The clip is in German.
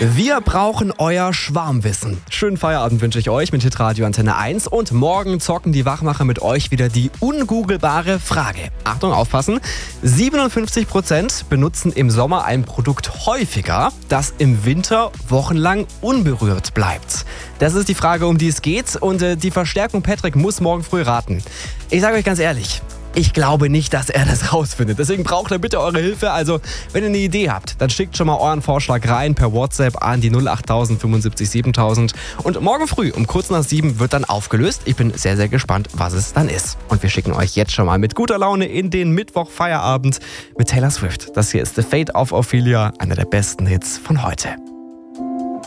Wir brauchen euer Schwarmwissen. Schönen Feierabend wünsche ich euch mit Hitradio Antenne 1 und morgen zocken die Wachmacher mit euch wieder die ungoogelbare Frage. Achtung, aufpassen. 57% benutzen im Sommer ein Produkt häufiger, das im Winter wochenlang unberührt bleibt. Das ist die Frage, um die es geht und die Verstärkung Patrick muss morgen früh raten. Ich sage euch ganz ehrlich, ich glaube nicht, dass er das rausfindet. Deswegen braucht er bitte eure Hilfe. Also, wenn ihr eine Idee habt, dann schickt schon mal euren Vorschlag rein per WhatsApp an die 08000 75 7000. Und morgen früh um kurz nach 7 wird dann aufgelöst. Ich bin sehr, sehr gespannt, was es dann ist. Und wir schicken euch jetzt schon mal mit guter Laune in den Mittwoch-Feierabend mit Taylor Swift. Das hier ist The Fate of Ophelia, einer der besten Hits von heute.